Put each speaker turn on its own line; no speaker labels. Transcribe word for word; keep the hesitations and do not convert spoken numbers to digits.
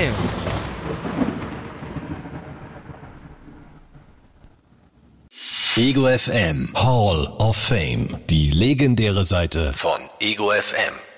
Fame.
Ego F M Hall of Fame. Die legendäre Seite von Ego F M.